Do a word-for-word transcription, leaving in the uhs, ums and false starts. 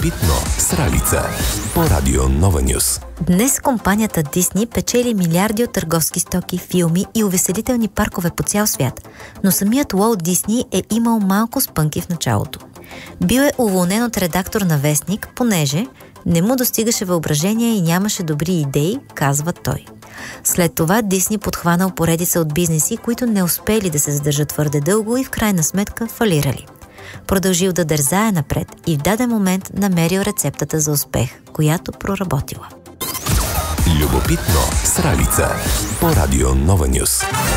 Любопитно с Ралица по Радио Нова Нюс. Днес компанията Дисни печели милиарди от търговски стоки, филми и увеселителни паркове по цял свят, но самият Уолт Дисни е имал малко спънки в началото. Бил е уволнен от редактор на вестник, понеже не му достигаше въображение и нямаше добри идеи, казва той. След това Дисни подхванал поредица от бизнеси, които не успели да се задържат твърде дълго и в крайна сметка фалирали. Продължил да дързае напред и в даден момент намерил рецептата за успех, която проработила. Любопитно с Ралица по Радио Нова Нюс.